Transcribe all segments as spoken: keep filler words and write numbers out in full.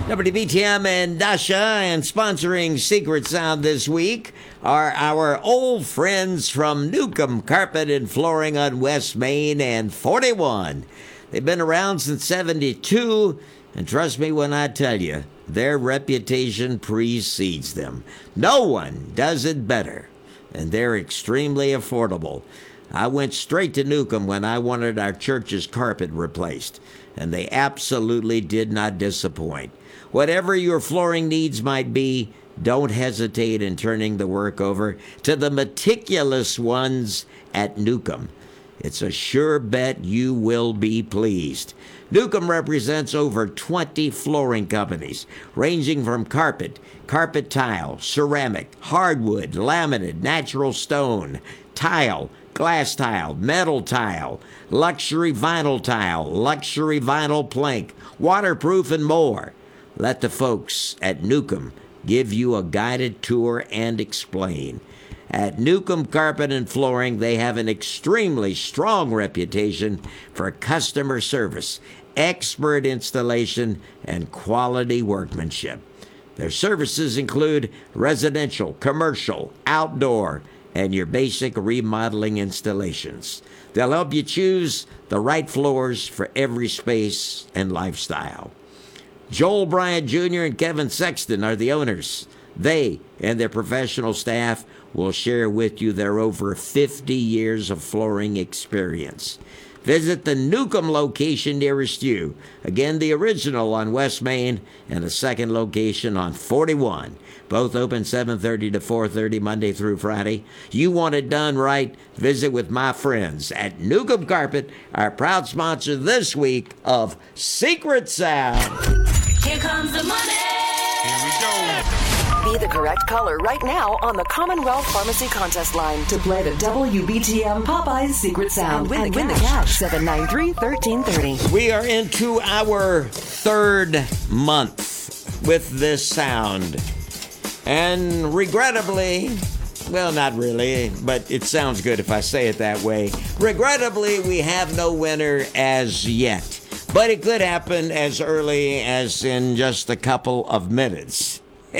W B T M and Dasha, and sponsoring Secret Sound this week are our old friends from Newcomb Carpet and Flooring on West Main and forty-one. They've been around since seventy-two, and trust me when I tell you, their reputation precedes them. No one does it better, and they're extremely affordable. I went straight to Newcomb when I wanted our church's carpet replaced, and they absolutely did not disappoint. Whatever your flooring needs might be, don't hesitate in turning the work over to the meticulous ones at Newcomb. It's a sure bet you will be pleased. Newcomb represents over twenty flooring companies, ranging from carpet, carpet tile, ceramic, hardwood, laminate, natural stone, tile, glass tile, metal tile, luxury vinyl tile, luxury vinyl plank, waterproof, and more. Let the folks at Newcomb give you a guided tour and explain. At Newcomb Carpet and Flooring, they have an extremely strong reputation for customer service, expert installation, and quality workmanship. Their services include residential, commercial, outdoor, and your basic remodeling installations. They'll help you choose the right floors for every space and lifestyle. Joel Bryant Junior and Kevin Sexton are the owners. They and their professional staff will share with you their over fifty years of flooring experience. Visit the Newcomb location nearest you. Again, the original on West Main and the second location on forty-one. Both open seven thirty to four thirty Monday through Friday. You want it done right? Visit with my friends at Newcomb Carpet, our proud sponsor this week of Secret Sound. Here comes the money. Here we go. Be the correct color right now on the Commonwealth Pharmacy contest line to play the W B T M Popeyes Secret Sound and win, and the, win the cash. seven nine three, one three three zero. We are into our third month with this sound. And regrettably, well, not really, but it sounds good if I say it that way. Regrettably, we have no winner as yet. But it could happen as early as in just a couple of minutes.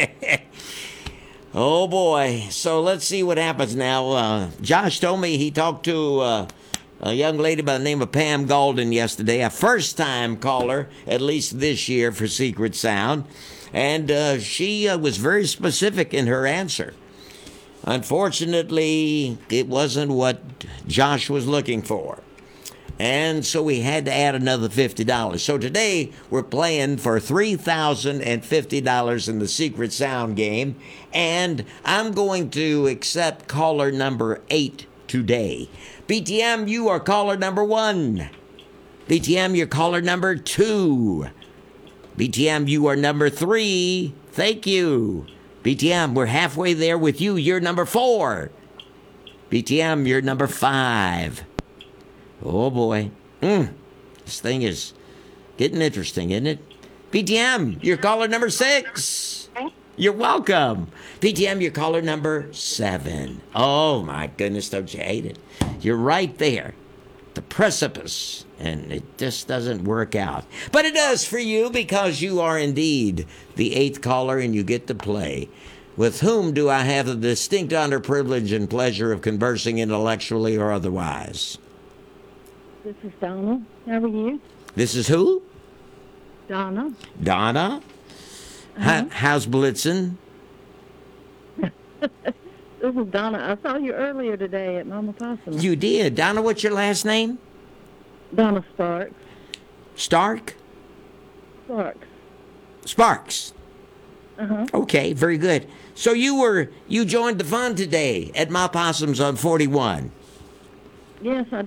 Oh, boy. So let's see what happens now. Uh, Josh told me he talked to uh, a young lady by the name of Pam Golden yesterday, a first-time caller, at least this year, for Secret Sound. And uh, she uh, was very specific in her answer. Unfortunately, it wasn't what Josh was looking for. And so we had to add another fifty dollars. So today we're playing for three thousand fifty dollars in the Secret Sound game. And I'm going to accept caller number eight today. B T M, you are caller number one. B T M, you're caller number two. B T M, you are number three. Thank you. B T M, we're halfway there with you. You're number four. B T M, you're number five. Oh, boy. Mm, this thing is getting interesting, isn't it? B T M, you're caller number six. You're welcome. B T M, you're caller number seven. Oh, my goodness, don't you hate it? You're right there. The precipice, and it just doesn't work out. But it does for you because you are indeed the eighth caller and you get to play. With whom do I have the distinct honor, privilege, and pleasure of conversing intellectually or otherwise? This is Donna. How are you? This is who? Donna. Donna? Uh-huh. How, how's Blitzen? This is Donna. I saw you earlier today at Mama Possum. You did. Donna, what's your last name? Donna Sparks. Stark? Sparks. Sparks. Uh-huh. Okay, very good. So you were, you joined the fun today at My Possums on forty-one. Yes, I